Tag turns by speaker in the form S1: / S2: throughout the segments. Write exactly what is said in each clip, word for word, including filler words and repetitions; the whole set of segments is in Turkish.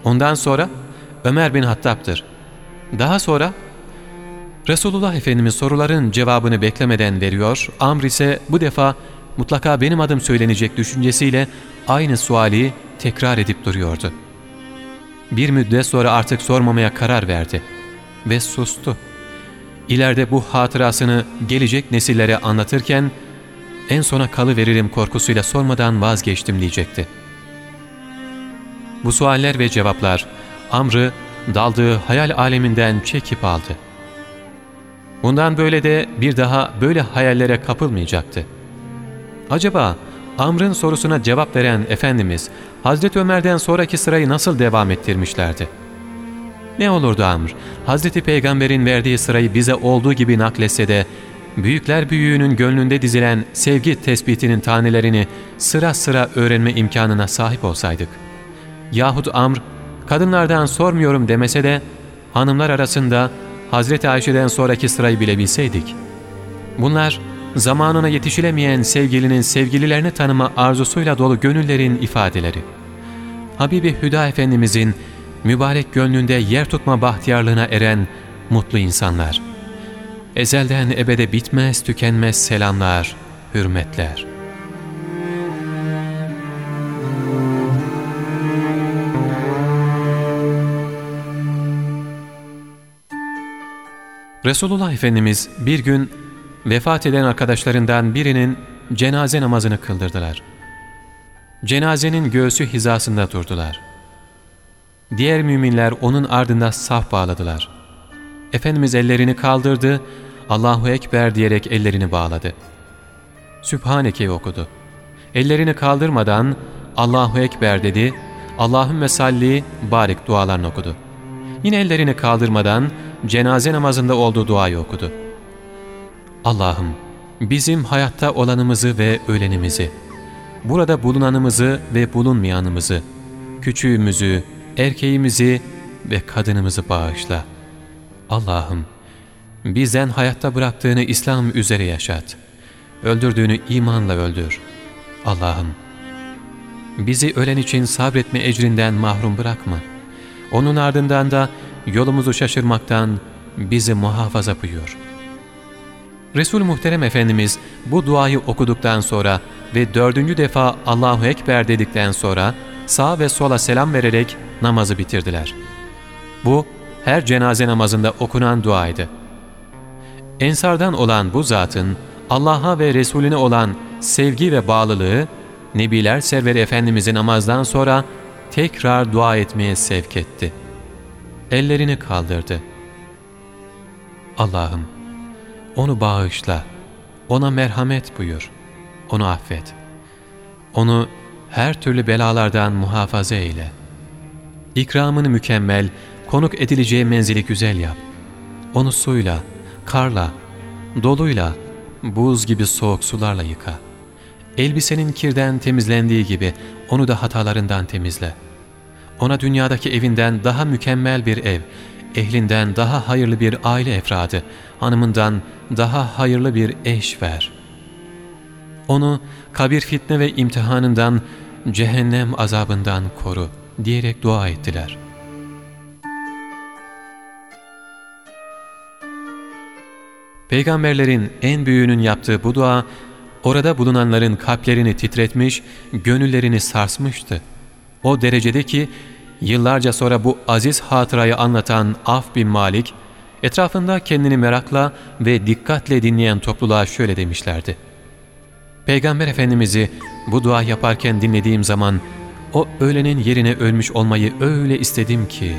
S1: Ondan sonra Ömer bin Hattab'dır. Daha sonra Resulullah Efendimiz soruların cevabını beklemeden veriyor, Amr ise bu defa mutlaka benim adım söylenecek düşüncesiyle aynı suali tekrar edip duruyordu. Bir müddet sonra artık sormamaya karar verdi ve sustu. İleride bu hatırasını gelecek nesillere anlatırken en sona kalıveririm korkusuyla sormadan vazgeçtim diyecekti. Bu sualler ve cevaplar Amr'ı daldığı hayal aleminden çekip aldı. Bundan böyle de bir daha böyle hayallere kapılmayacaktı. Acaba Amr'ın sorusuna cevap veren Efendimiz Hazreti Ömer'den sonraki sırayı nasıl devam ettirmişlerdi? Ne olurdu Amr, Hazreti Peygamber'in verdiği sırayı bize olduğu gibi nakletse de büyükler büyüğünün gönlünde dizilen sevgi tespitinin tanelerini sıra sıra öğrenme imkanına sahip olsaydık? Yahut Amr, kadınlardan sormuyorum demese de hanımlar arasında Hazreti Ayşe'den sonraki sırayı bilebilseydik. Bunlar zamanına yetişilemeyen sevgilinin sevgililerini tanıma arzusuyla dolu gönüllerin ifadeleri. Habibi Hüda Efendimizin mübarek gönlünde yer tutma bahtiyarlığına eren mutlu insanlar. Ezelden ebede bitmez tükenmez selamlar, hürmetler. Resulullah Efendimiz bir gün vefat eden arkadaşlarından birinin cenaze namazını kıldırdılar. Cenazenin göğsü hizasında durdular. Diğer müminler onun ardında saf bağladılar. Efendimiz ellerini kaldırdı, Allahu Ekber diyerek ellerini bağladı. Sübhaneke'yi okudu. Ellerini kaldırmadan Allahu Ekber dedi, Allahümme salli barik dualarını okudu. Yine ellerini kaldırmadan cenaze namazında olduğu duayı okudu. Allah'ım bizim hayatta olanımızı ve ölenimizi, burada bulunanımızı ve bulunmayanımızı, küçüğümüzü, erkeğimizi ve kadınımızı bağışla. Allah'ım bizden hayatta bıraktığını İslam üzere yaşat. Öldürdüğünü imanla öldür. Allah'ım bizi ölen için sabretme ecrinden mahrum bırakma. Onun ardından da yolumuzu şaşırmaktan bizi muhafaza buyur. Resul-i Muhterem Efendimiz bu duayı okuduktan sonra ve dördüncü defa Allahu Ekber dedikten sonra sağa ve sola selam vererek namazı bitirdiler. Bu her cenaze namazında okunan duaydı. Ensardan olan bu zatın Allah'a ve Resulüne olan sevgi ve bağlılığı Nebiler Serveri Efendimiz'i namazdan sonra tekrar dua etmeye sevk etti. Ellerini kaldırdı. Allah'ım onu bağışla, ona merhamet buyur, onu affet. Onu her türlü belalardan muhafaza eyle. İkramını mükemmel, konuk edileceği menzili güzel yap. Onu suyla, karla, doluyla, buz gibi soğuk sularla yıka. Elbisenin kirden temizlendiği gibi onu da hatalarından temizle. Ona dünyadaki evinden daha mükemmel bir ev, ehlinden daha hayırlı bir aile efradı, hanımından daha hayırlı bir eş ver. Onu kabir fitne ve imtihanından, cehennem azabından koru diyerek dua ettiler. Peygamberlerin en büyüğünün yaptığı bu dua, orada bulunanların kalplerini titretmiş, gönüllerini sarsmıştı. O derecede ki, yıllarca sonra bu aziz hatırayı anlatan Avf bin Malik, etrafında kendini merakla ve dikkatle dinleyen topluluğa şöyle demişlerdi. Peygamber Efendimiz'i bu dua yaparken dinlediğim zaman, o ölenin yerine ölmüş olmayı öyle istedim ki.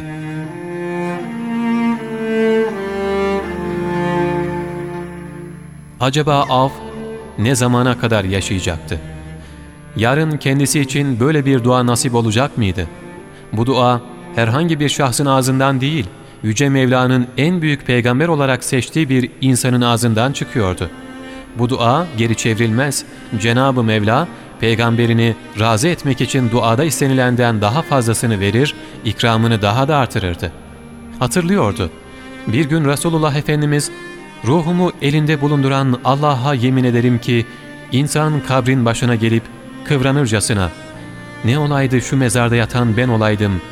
S1: Acaba Avf ne zamana kadar yaşayacaktı? Yarın kendisi için böyle bir dua nasip olacak mıydı? Bu dua herhangi bir şahsın ağzından değil, Yüce Mevla'nın en büyük peygamber olarak seçtiği bir insanın ağzından çıkıyordu. Bu dua geri çevrilmez. Cenab-ı Mevla peygamberini razı etmek için duada istenilenden daha fazlasını verir, ikramını daha da artırırdı. Hatırlıyordu. Bir gün Resulullah Efendimiz, ruhumu elinde bulunduran Allah'a yemin ederim ki, insan kabrin başına gelip kıvranırcasına, ne olaydı şu mezarda yatan ben olaydım,